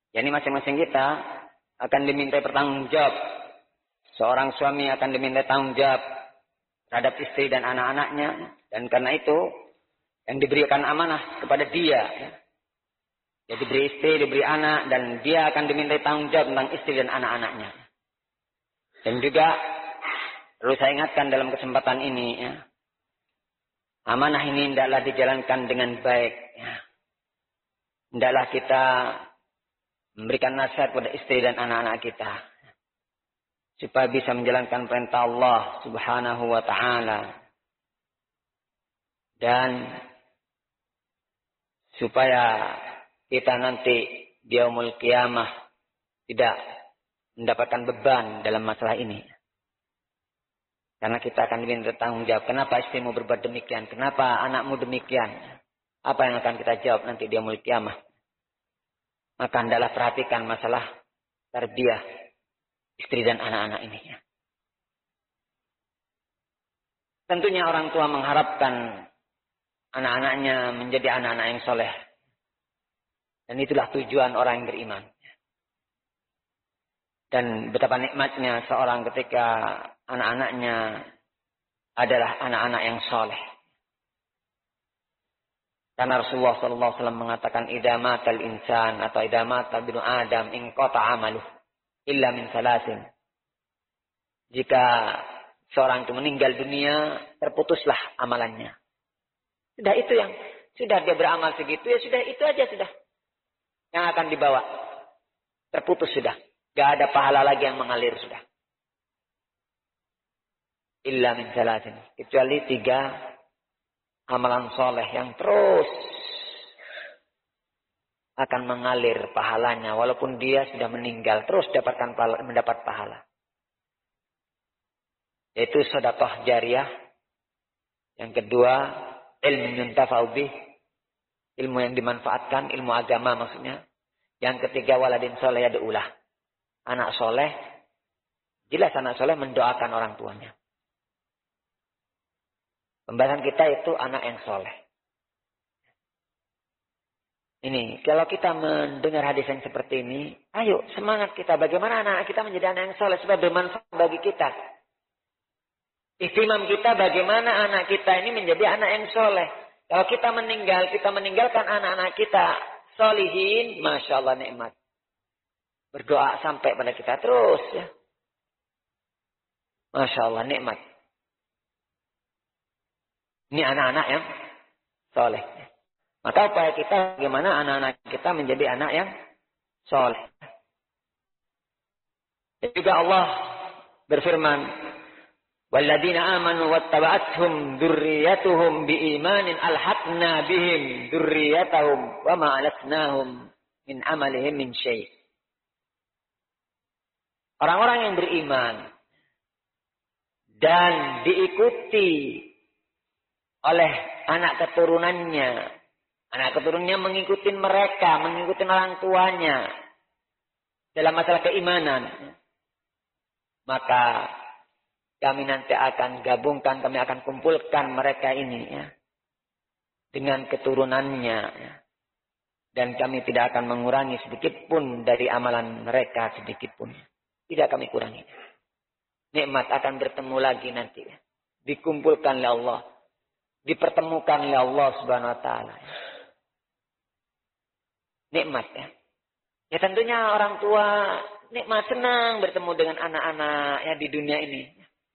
Yani masing-masing kita akan diminta bertanggung jawab. Seorang suami akan diminta tanggung jawab terhadap istri dan anak-anaknya. Dan karena itu, yang diberikan amanah kepada dia. Dia diberi istri, diberi anak, dan dia akan diminta tanggung jawab tentang istri dan anak-anaknya. Dan juga, perlu saya ingatkan dalam kesempatan ini, ya, amanah ini hendaklah dijalankan dengan baik. Ya. Hendaklah kita memberikan nasihat kepada istri dan anak-anak kita. Supaya bisa menjalankan perintah Allah subhanahu wa ta'ala. Dan supaya kita nanti di yaumul qiyamah tidak mendapatkan beban dalam masalah ini. Karena kita akan diminta tanggung jawab. Kenapa istrimu berbuat demikian? Kenapa anakmu demikian? Apa yang akan kita jawab nanti di yaumul qiyamah? Maka hendaklah perhatikan masalah tarbiyah istri dan anak-anak ini. Tentunya orang tua mengharapkan anak-anaknya menjadi anak-anak yang soleh. Dan itulah tujuan orang yang beriman. Dan betapa nikmatnya seorang ketika anak-anaknya adalah anak-anak yang soleh. Karena Rasulullah SAW mengatakan, idza matal insan atau idza mata binu Adam inqata amaluh illa min salasin. Jika seorang itu meninggal dunia, terputuslah amalannya. Sudah itu yang sudah dia beramal segitu, ya sudah itu aja sudah yang akan dibawa. Terputus sudah. Gak ada pahala lagi yang mengalir sudah. Illa min salasin. Kecuali 3 amalan soleh yang terus akan mengalir pahalanya. Walaupun dia sudah meninggal. Terus mendapat pahala. Yaitu sedekah jariyah. Yang kedua, ilmu yuntafa'u bih. Ilmu yang dimanfaatkan. Ilmu agama maksudnya. Yang ketiga, waladin soleh yad'ulah. Anak soleh. Jelas anak soleh mendoakan orang tuanya. Pembahasan kita itu anak yang soleh. Ini, kalau kita mendengar hadis yang seperti ini, ayo semangat kita. Bagaimana anak kita menjadi anak yang soleh supaya bermanfaat bagi kita. Ihtimam kita bagaimana anak kita ini menjadi anak yang soleh. Kalau kita meninggalkan anak-anak kita solihin, Masya Allah nikmat. Berdoa sampai pada kita terus ya. Masya Allah nikmat. Ini anak-anak yang soleh. Maka upaya kita bagaimana anak-anak kita menjadi anak yang soleh. Dan juga Allah berfirman, "Walladzina amanu wattaba'athum dzurriyyatuhum biimanin alhaqna bihim dzurriyyatahum wa ma alatnahum min amalihim min syai'." Orang-orang yang beriman dan diikuti oleh anak keturunannya. Anak keturunannya mengikuti mereka, mengikuti orang tuanya dalam masalah keimanan. Maka kami nanti akan gabungkan, kami akan kumpulkan mereka ini ya, dengan keturunannya. Ya. Dan kami tidak akan mengurangi sedikit pun dari amalan mereka sedikit pun. Tidak kami kurangi. Nikmat akan bertemu lagi nanti. Ya. Dikumpulkan oleh Allah. Dipertemukan oleh Allah Subhanahu wa taala. Nikmat ya. Ya tentunya orang tua nikmat senang bertemu dengan anak-anak ya di dunia ini.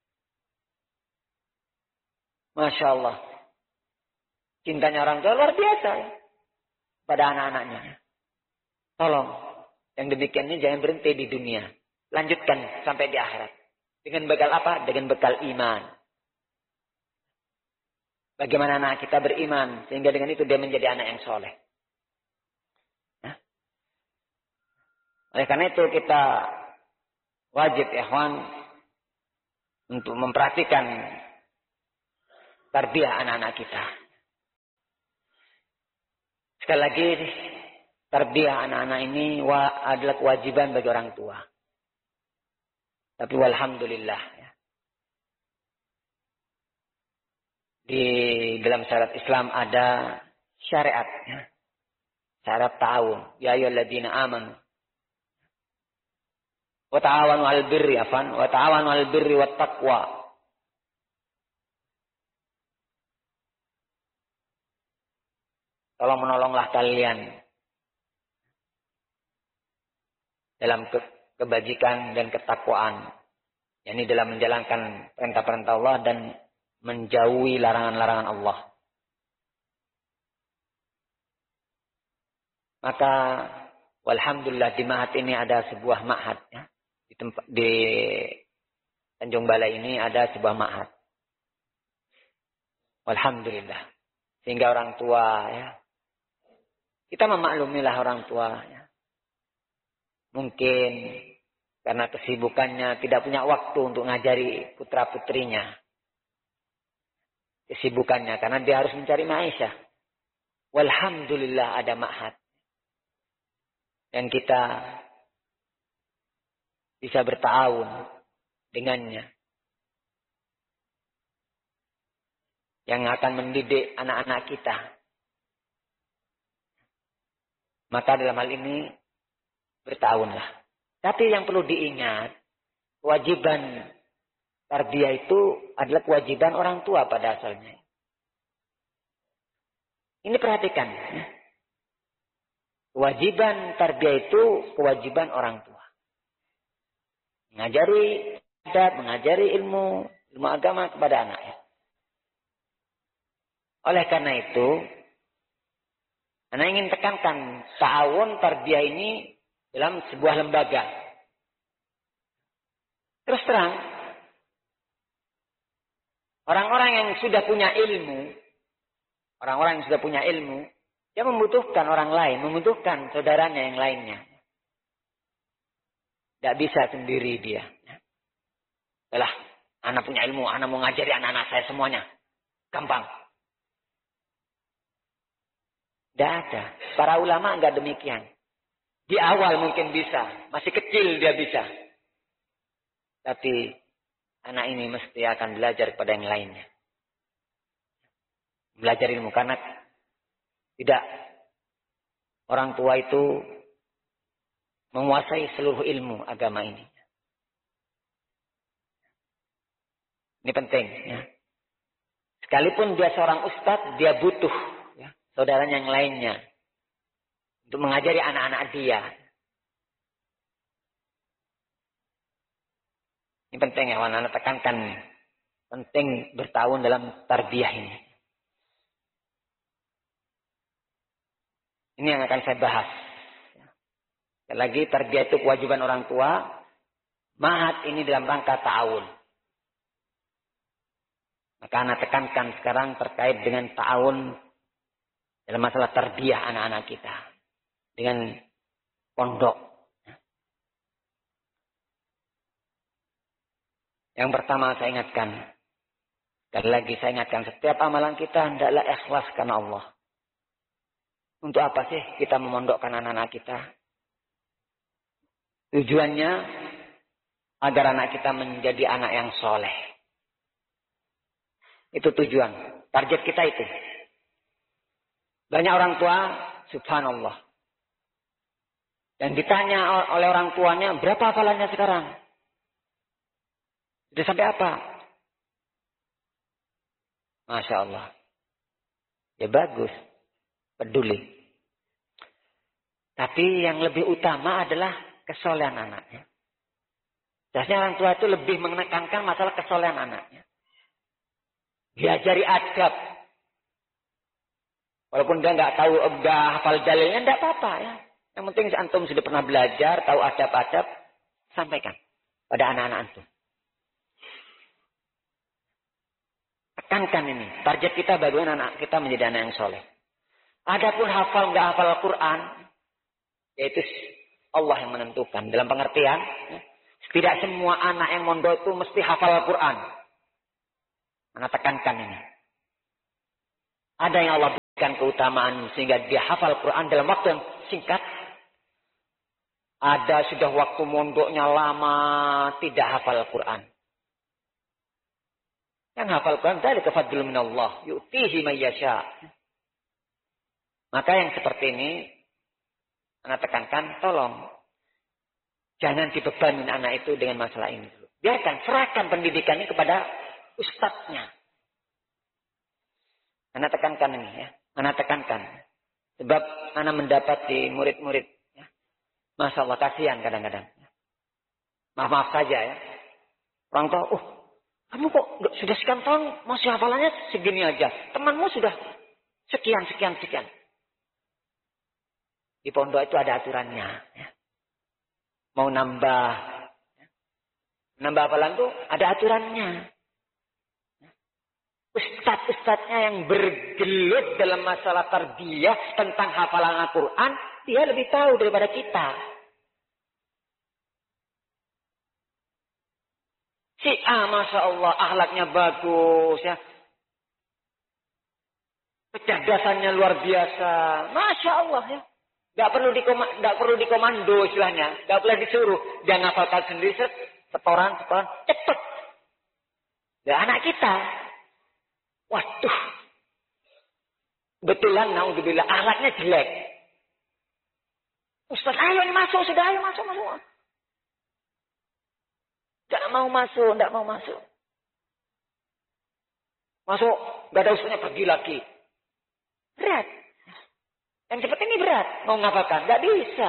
Masya Allah. Cintanya orang tua luar biasa ya. Pada anak-anaknya. Tolong. Yang demikian ini jangan berhenti di dunia. Lanjutkan sampai di akhirat. Dengan bekal apa? Dengan bekal iman. Bagaimana anak kita beriman. Sehingga dengan itu dia menjadi anak yang soleh. Nah. Oleh karena itu kita wajib ikhwan untuk memperhatikan tarbiyah anak-anak kita. Sekali lagi, tarbiyah anak-anak ini adalah kewajiban bagi orang tua. Tapi walhamdulillah. Ya. Di dalam syariat Islam ada syariat. Ya. Syarat ta'awun. Ya ayyuhalladzina amanu. Wa ta'awanu 'alal birri wa ta'awanu 'alal birri wat taqwa. Tolong menolonglah kalian dalam kebajikan dan ketakwaan, yakni dalam menjalankan perintah-perintah Allah dan menjauhi larangan-larangan Allah. Maka walhamdulillah di Ma'had ini ada sebuah ma'had ya. Di Tanjung Balai ini ada sebuah ma'had. Walhamdulillah. Sehingga orang tua ya, kita memaklumilah orang tua ya. Mungkin karena kesibukannya tidak punya waktu untuk ngajari putra-putrinya. Kesibukannya karena dia harus mencari maisha. Walhamdulillah ada ma'had. Dan kita bisa bertawun dengannya. Yang akan mendidik anak-anak kita. Maka dalam hal ini bertawunlah. Tapi yang perlu diingat, kewajiban tarbiyah itu adalah kewajiban orang tua pada asalnya. Ini perhatikan. Kewajiban tarbiyah itu kewajiban orang tua. Mengajari adab, mengajari ilmu agama kepada anaknya. Oleh karena itu, anak ingin tekankan ta'awun tarbiyah ini dalam sebuah lembaga. Terus terang, orang-orang yang sudah punya ilmu, dia membutuhkan orang lain, membutuhkan saudaranya yang lainnya. Tidak bisa sendiri dia. Yalah, anak punya ilmu, anak mau ngajari anak-anak saya semuanya. Gampang. Tidak ada. Para ulama enggak demikian. Di awal mungkin bisa. Masih kecil dia bisa. Tapi anak ini mesti akan belajar kepada yang lainnya. Belajar ilmu. Karena tidak. Orang tua itu menguasai seluruh ilmu agama ini. Ini penting. Ya. Sekalipun dia seorang ustadz, dia butuh ya, saudaranya yang lainnya. Untuk mengajari anak-anak dia. Ini penting ya, anak-anak tekankan. Penting bertahun dalam tarbiyah ini. Ini yang akan saya bahas. Sekali lagi, tarbiyah itu kewajiban orang tua. Ma'had ini dalam rangka ta'awun. Maka anak tekankan sekarang terkait dengan ta'awun dalam masalah tarbiyah anak-anak kita. Dengan pondok. Yang pertama saya ingatkan. Sekali lagi saya ingatkan. Setiap amalan kita hendaklah ikhlas karena Allah. Untuk apa sih kita memondokkan anak-anak kita? Tujuannya agar anak kita menjadi anak yang soleh. Itu tujuan. Target kita itu. Banyak orang tua, subhanallah. Dan ditanya oleh orang tuanya, berapa hafalannya sekarang? Sudah sampai apa? Masya Allah. Ya bagus. Peduli. Tapi yang lebih utama adalah kesolehan anaknya. Biasanya orang tua itu lebih menekankan masalah kesolehan anaknya. Diajari adab. Walaupun dia nggak tahu, nggak hafal dalilnya, nggak apa-apa ya. Yang penting antum sudah pernah belajar, tahu adab-adab, sampaikan pada anak-anak antum. Tekankan ini. Target kita bagaimana anak kita menjadi anak yang soleh. Adapun hafal nggak hafal Al-Quran, yaitu Allah yang menentukan. Dalam pengertian, tidak semua anak yang mondok itu mesti hafal Al-Quran. Anak tekankan ini. Ada yang Allah berikan keutamaan sehingga dia hafal Al-Quran dalam waktu yang singkat. Ada sudah waktu mondoknya lama tidak hafal Al-Quran. Yang hafal Al-Quran dari fadlun minallah, yu'tihi may yasha. Maka yang seperti ini, anak tekankan, tolong Jangan dibebani anak itu dengan masalah ini. Biarkan, serahkan pendidikan ini kepada ustadznya. Anak tekankan ini ya. Anak tekankan. Sebab anak mendapati murid-murid. Ya. Masya Allah, kasihan kadang-kadang. Maaf-maaf saja ya. Orang tua, kamu kok sudah sekian tahun masih hafalannya segini aja. Temanmu sudah sekian. Di pondok itu ada aturannya. Ya. Mau nambah hafalan itu ada aturannya. Ustadz-ustadznya yang bergelut dalam masalah tarbiyah tentang hafalan Al-Quran, dia lebih tahu daripada kita. Si A, Masya Allah, akhlaknya bagus ya. Kecerdasannya luar biasa. Masya Allah ya. Gak perlu dikomando istilahnya. Gak boleh disuruh. Dia ngafalkan sendiri, setoran, cepet. Ya anak kita. Waduh. Betulan, naudzubillah, akhlaknya jelek. Ustaz, ayo masuk, sudah ayo masuk. Gak mau masuk. Masuk, gak ada usulnya, pergi lagi. Berat. Yang seperti ini berat. Mau ngapalkan? Gak bisa.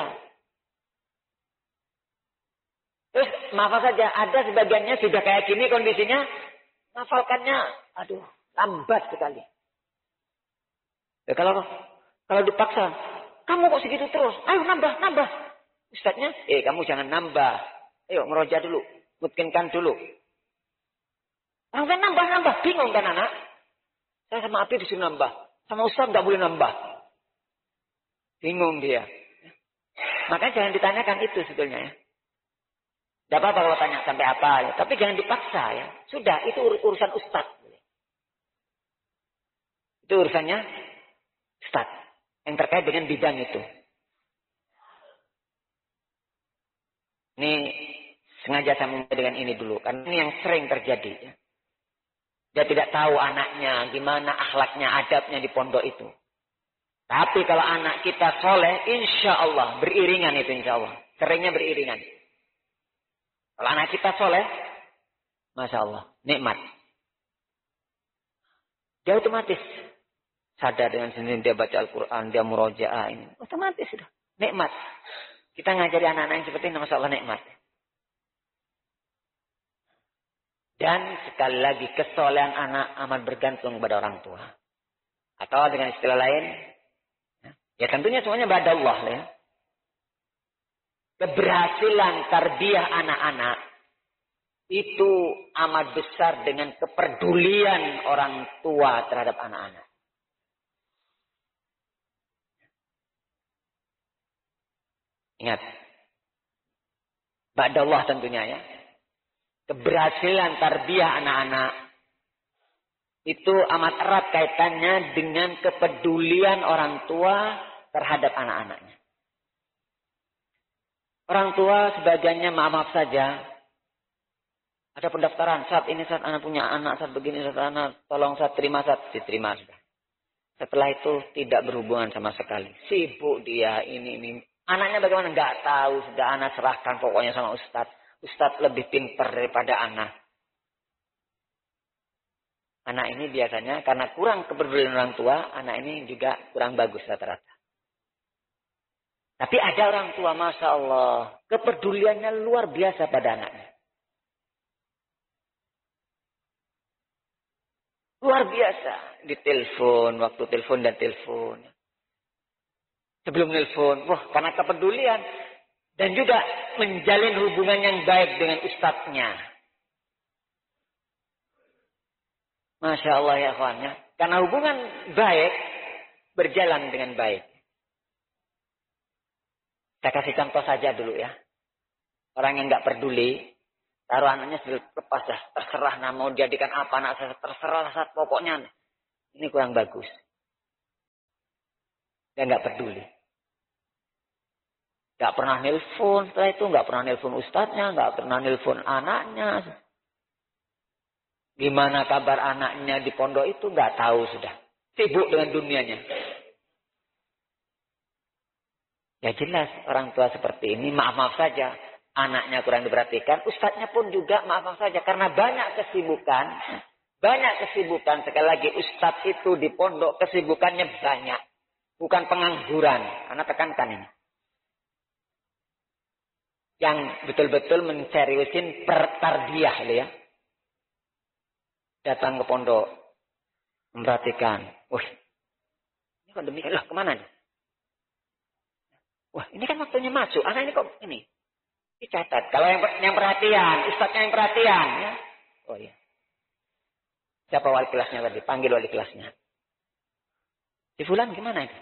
Terus, maaf saja, ada sebagiannya sudah kayak gini kondisinya, ngafalkannya, lambat sekali. Ya, kalau dipaksa, kamu kok segitu terus? Ayo nambah. Ustadznya, kamu jangan nambah. Ayo meroja dulu. Mungkinkan dulu. Langsung nambah. Bingung kan anak? Saya sama Abi disuruh nambah. Sama Ustadz nggak boleh nambah. Bingung dia. Makanya jangan ditanyakan itu sebetulnya ya. Tidak apa-apa kalau tanya sampai apa ya. Tapi jangan dipaksa ya. Sudah, itu urusan Ustadz. Itu urusannya Ustadz. Yang terkait dengan bidang itu. Ini sengaja saya mulai dengan ini dulu. Karena ini yang sering terjadi. Ya. Dia tidak tahu anaknya, gimana akhlaknya, adabnya di pondok itu. Tapi kalau anak kita soleh, insya Allah, beriringan itu insya Allah. Seringnya beriringan. Kalau anak kita soleh, Masya Allah, nikmat. Dia otomatis sadar dengan sendiri, dia baca Al-Quran, dia murojaah ini. Otomatis sudah, nikmat. Kita ngajari anak-anak yang seperti ini, Masya Allah, nikmat. Dan sekali lagi, kesolehan anak amat bergantung kepada orang tua. Atau dengan istilah lain, ya tentunya semuanya pada Allah. Ya. Keberhasilan tarbiyah anak-anak itu amat besar dengan kepedulian orang tua terhadap anak-anak. Ingat, pada Allah tentunya ya. Keberhasilan tarbiyah anak-anak itu amat erat kaitannya dengan kepedulian orang tua terhadap anak-anaknya. Orang tua sebagiannya maaf saja. Ada pendaftaran, saat ini saat anak punya anak, saat begini, saat anak, tolong saat terima, saat diterima sudah. Setelah itu tidak berhubungan sama sekali. Sibuk dia, ini. Anaknya bagaimana? Nggak tahu, sudah anak serahkan pokoknya sama Ustadz. Ustadz lebih pintar daripada anak. Anak ini biasanya karena kurang kepedulian orang tua, anak ini juga kurang bagus rata-rata. Tapi ada orang tua, Masya Allah, kepeduliannya luar biasa pada anaknya. Luar biasa. Ditelepon, waktu telepon dan telepon. Sebelum telepon, karena kepedulian. Dan juga menjalin hubungan yang baik dengan ustadznya. Masya Allah ya kawannya. Karena hubungan baik, berjalan dengan baik. Saya kasih contoh saja dulu ya. Orang yang nggak peduli, taruh anaknya sudah lepas dah. Terserah mau jadikan apa anak saya, terserah saat pokoknya. Ini kurang bagus. Dia nggak peduli. Gak pernah nelpon setelah itu, gak pernah nelpon ustadznya, gak pernah nelpon anaknya. Gimana kabar anaknya di pondok itu gak tahu sudah. Sibuk dengan dunianya. Ya jelas orang tua seperti ini, maaf saja. anaknya kurang diperhatikan, ustadznya pun juga maaf saja karena banyak kesibukan. Banyak kesibukan, sekali lagi ustadz itu di pondok kesibukannya banyak. Bukan pengangguran, anak tekankan ini. Yang betul-betul menseriusin pertarbiyah ya. Datang ke pondok, memperhatikan. Wah, ini kok demikian, lah kemana nih? Wah, ini kan waktunya masuk, anak ini kok ini. Dicatat. Kalau yang perhatian, ustadznya yang perhatian. Ya. Oh iya. Siapa wali kelasnya tadi? Panggil wali kelasnya. Si Fulan gimana itu?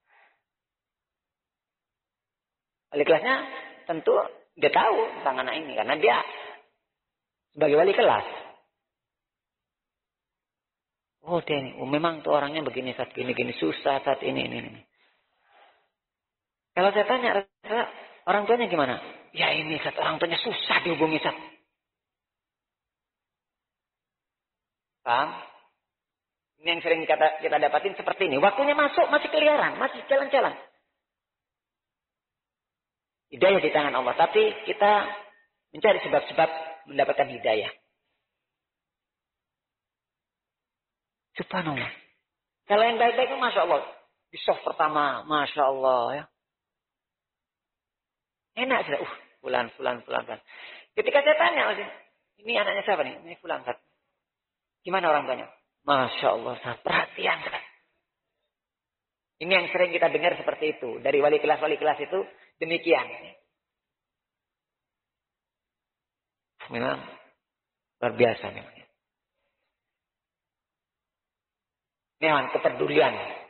Wali kelasnya tentu dia tahu tentang anak ini. Karena dia sebagai wali kelas. Oh dia ini, memang tuh orangnya begini saat gini susah saat ini. Kalau saya tanya, orang tuanya gimana? Ya ini saat orang tuanya susah dihubungi saat. Paham? Ini yang sering kita dapatin seperti ini. Waktunya masuk, masih keliaran, masih jalan-jalan. Hidayah di tangan Allah. Tapi kita mencari sebab-sebab mendapatkan hidayah. Subhanallah. Kalau yang baik-baik itu Masya Allah. Di soft pertama, Masya Allah ya. Enak sudah. Fulan. Ketika saya tanya, ini anaknya siapa nih? Ini Fulan. Gimana orang tuanya? Masya Allah, perhatian sekali. Ini yang sering kita dengar seperti itu. Dari wali kelas itu demikian. Memang luar biasa memang. Memang kepedulian.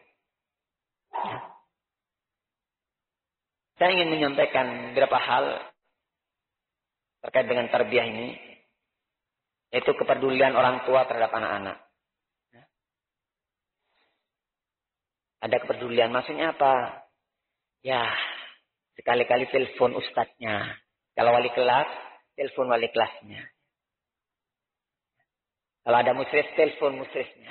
Saya ingin menyampaikan beberapa hal terkait dengan tarbiyah ini. Yaitu kepedulian orang tua terhadap anak-anak. Ada kepedulian, maksudnya apa? Ya, sekali-kali telepon ustadznya. Kalau wali kelas, telepon wali kelasnya. Kalau ada musyrif, telepon musyrifnya.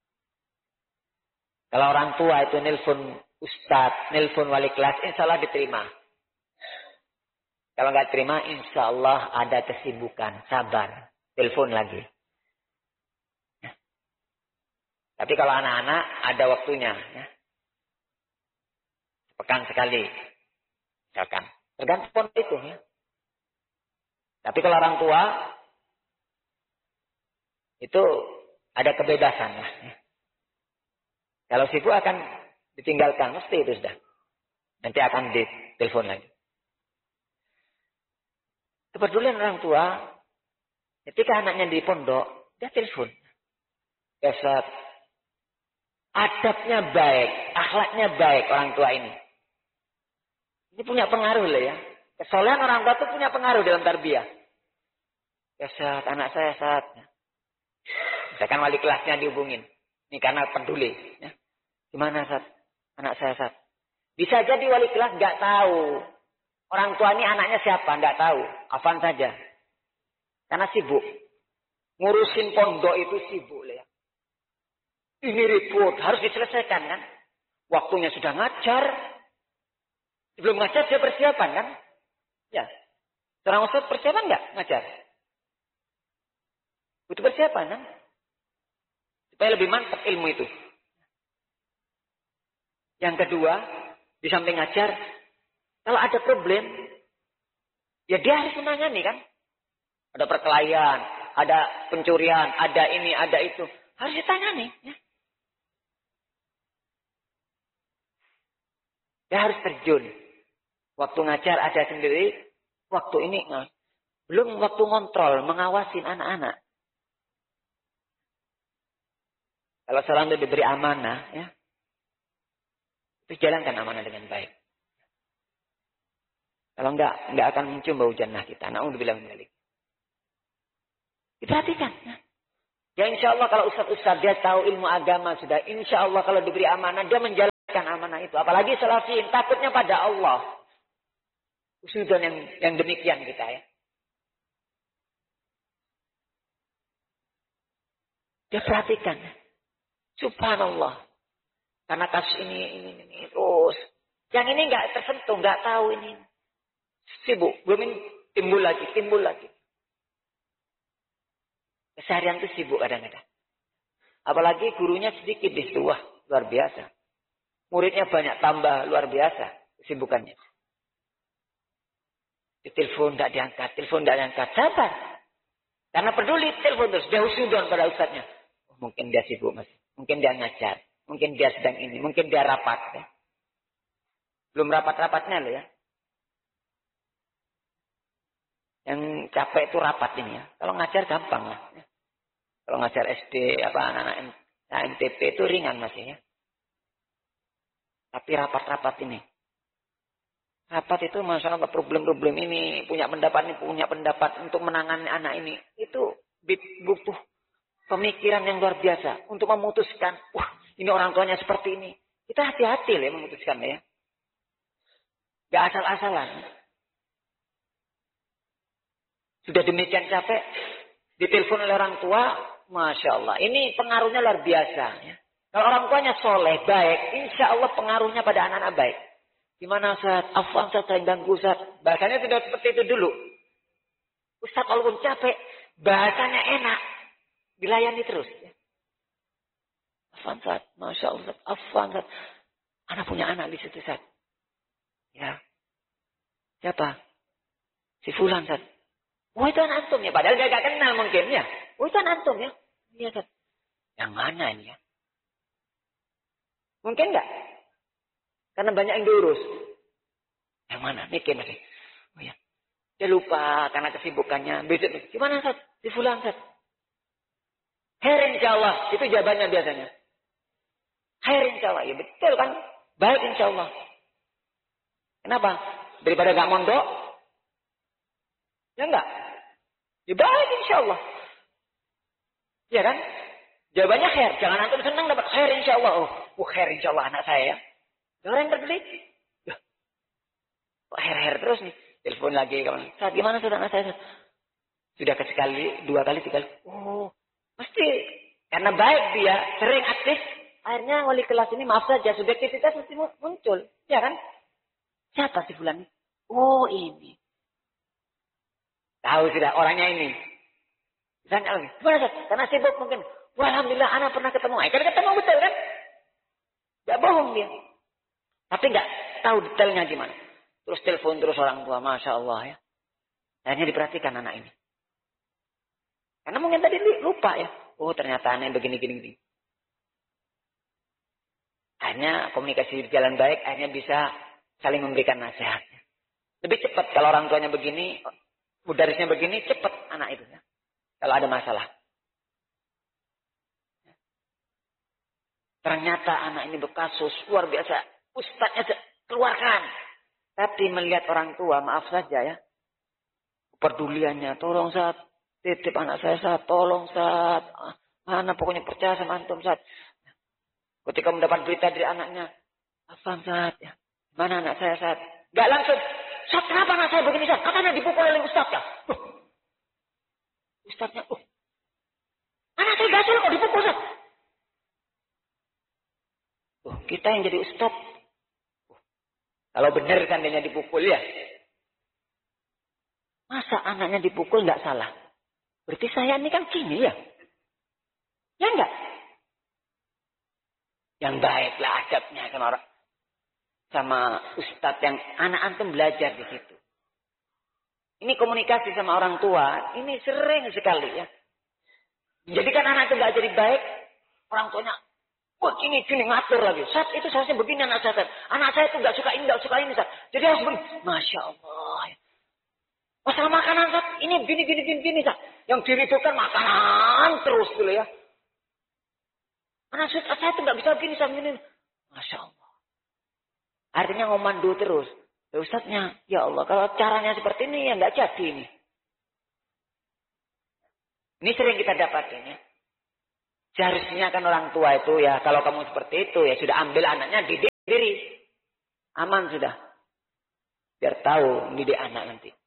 Kalau orang tua itu nelpon ustadz, nelpon wali kelas, insya Allah diterima. Kalau nggak terima, insya Allah ada kesibukan, sabar, telepon lagi. Tapi kalau anak-anak ada waktunya, ya. Pekan sekali, misalkan. Tergantung itu ya. Tapi kalau orang tua, itu ada kebebasan ya. Kalau sibuk akan ditinggalkan, mesti itu sudah. Nanti akan ditelepon lagi. Kepedulian orang tua, ketika anaknya di pondok, dia telepon. Biasa, adabnya baik, akhlaknya baik orang tua ini. Ini punya pengaruh loh ya. Kesolehan orang tua itu punya pengaruh dalam tarbiyah. Ya Ustaz, anak saya Ustaz. Misalkan wali kelasnya dihubungin. Ini karena peduli. Ya. Gimana Ustaz? Anak saya Ustaz. Bisa jadi wali kelas nggak tahu. Orang tua ini anaknya siapa? Nggak tahu. Afan saja. Karena sibuk. Ngurusin pondok itu sibuk loh ya. Ini report harus diselesaikan kan. Waktunya sudah ngajar. Sebelum ngajar dia persiapan kan? Ya. Seorang ustaz persiapan nggak ngajar? Butuh persiapan kan? Supaya lebih mantap ilmu itu. Yang kedua, di samping ngajar, kalau ada problem, ya dia harus menangani kan? Ada perkelahian, ada pencurian, ada ini, ada itu. Harus ditangani. Ya. Dia harus terjun. Waktu ngajar ada sendiri, waktu ini belum waktu ngontrol, mengawasin anak-anak. Kalau seorang itu diberi amanah, ya, itu jalankan amanah dengan baik. Kalau enggak akan muncul bau jannah kita. Na'udzubillah min dzalik. Diperhatikan. Ya insya Allah kalau ustaz-ustaz dia tahu ilmu agama sudah, insya Allah kalau diberi amanah dia menjalankan amanah itu. Apalagi salafiyin, takutnya pada Allah. Usudan yang demikian kita ya. Dia perhatikan. Subhanallah. Karena kasus ini terus. Yang ini nggak tersentuh, nggak tahu ini. Sibuk. Belum Timbul lagi. Keseharian itu sibuk kadang-kadang. Apalagi gurunya sedikit di situ. Wah, luar biasa. Muridnya banyak, tambah luar biasa kesibukannya. Telepon tidak diangkat. Sabar. Karena peduli, telepon terus. Dia husnudon pada ustadznya. Oh, mungkin dia sibuk masih. Mungkin dia ngajar. Mungkin dia sedang ini. Mungkin dia rapat. Ya. Belum rapat-rapatnya loh ya. Yang capek itu rapat ini ya. Kalau ngajar gampang lah. Ya. Kalau ngajar SD, anak-anak MTP itu ringan masih ya. Tapi rapat-rapat ini. Rapat itu Masya Allah problem-problem ini. Punya pendapat untuk menangani anak ini. Itu butuh pemikiran yang luar biasa. Untuk memutuskan. Wah ini orang tuanya seperti ini. Kita hati-hati lah memutuskan ya. Gak asal-asalan. Sudah demikian capek. Ditelepon oleh orang tua. Masya Allah. Ini pengaruhnya luar biasa. Ya. Kalau orang tuanya soleh, baik. Insya Allah pengaruhnya pada anak-anak baik. Gimana Ustaz? Afwan Ustaz, saya ganggu Ustaz. Bahasanya tidak seperti itu dulu. Ustaz walaupun capek, bahasanya enak. Dilayani terus. Ya. Afwan Ustaz. Masya Allah Ustaz. Afwan Ustaz. Anak punya anak di situ Ustaz. Ya. Siapa? Si Fulan Ustaz. Oh itu anak antum ya. Padahal dia gak kenal mungkin ya. Oh itu anak antum ya. Iya Ustaz. Yang mana ini ya? Mungkin enggak? Karena banyak yang diurus. Yang mana? Mikir masih. Oh ya. Dia lupa karena kesibukannya. Besok, gimana Ustaz? Si Fulan Ustaz. Khair insya Allah. Itu jawabannya biasanya. Khair insya Allah. Ya betul kan? Baik insya Allah. Kenapa? Daripada gak mondok? Ya enggak? Ya baik insya Allah. Ya kan? Jawabannya khair. Jangan antum senang dapat khair insya Allah. Oh khair insya Allah anak saya ya. Orang yang terteliti. Kok khair terus nih. Telepon lagi. Saat gimana sudah anak saya? Sudah sekali, 2 kali, 3 kali. Oh. Mesti. Karena baik dia. Sering aktif. Akhirnya wali kelas ini maaf saja. Subjektivitas mesti muncul. Ya kan? Siapa si Fulan? Oh ini. Tahu sudah orangnya ini. Misalnya lagi. Gimana Ustaz? Karena sibuk mungkin. Wah, alhamdulillah anak pernah ketemu. Karena ketemu betul kan? Gak bohong dia. Tapi gak tahu detailnya gimana. Terus telepon terus orang tua. Masya Allah ya. Akhirnya diperhatikan anak ini. Karena mungkin tadi lupa ya. Oh ternyata anak begini. Akhirnya komunikasi berjalan baik. Akhirnya bisa saling memberikan nasihat. Lebih cepat kalau orang tuanya begini. Mudarisnya begini. Cepat anak itu ya. Kalau ada masalah. Ternyata anak ini berkasus luar biasa. Ustadznya keluarkan. Tapi melihat orang tua, maaf saja ya. Kepeduliannya, tolong Ustaz. Titip anak saya Ustaz. Tolong Ustaz. Anak pokoknya percaya sama antum Ustaz. Ketika mendapat berita dari anaknya. Apa Ustaz? Ya. Mana anak saya Ustaz? Gak langsung. Ustaz kenapa anak saya begini Ustaz? Katanya dipukul oleh Ustaz ya. Ustaznya. Anak saya gasul kok dipukul Ustaz. Kita yang jadi ustaz. Kalau benar kan dia dipukul ya. Masa anaknya dipukul nggak salah? Berarti saya ini kan gini ya. Ya enggak? Yang baiklah adabnya kan orang. Sama ustaz yang anak antum belajar di situ. Ini komunikasi sama orang tua. Ini sering sekali ya. Jadi kan anak itu nggak jadi baik. Orang tuanya. Wah gini ngatur lagi. Saat itu seharusnya begini anak saya. Anak saya itu gak suka ini Saat. Jadi harus begini. Masya Allah. Masalah makanan Saat. Ini gini Saat. Yang diributkan makanan terus dulu ya. Anak saya itu gak bisa begini Saat. Masya Allah. Artinya ngomando terus. Ya Ustaznya. Ya Allah. Kalau caranya seperti ini ya gak jadi ini. Ini sering kita dapatin ya. Seharusnya kan orang tua itu ya, kalau kamu seperti itu ya sudah ambil anaknya didik diri. Aman sudah. Biar tahu didik anak nanti.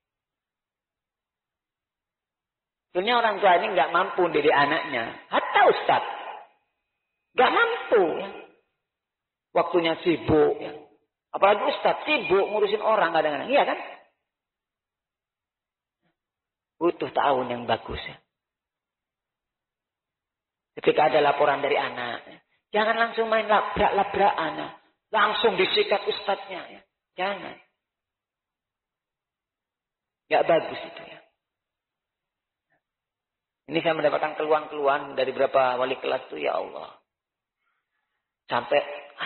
Sebenarnya orang tua ini nggak mampu didik anaknya. Hatta Ustaz. Nggak mampu ya. Waktunya sibuk ya. Apalagi Ustaz sibuk ngurusin orang kadang-kadang. Iya kan? Butuh tahun yang bagus. Ya. Ketika ada laporan dari anak, ya. Jangan langsung main labrak-labrakan. Ya. Langsung disikat ustadznya. Ya. Jangan. Gak bagus itu ya. Ini saya mendapatkan keluhan-keluhan dari beberapa wali kelas itu, ya Allah. Sampai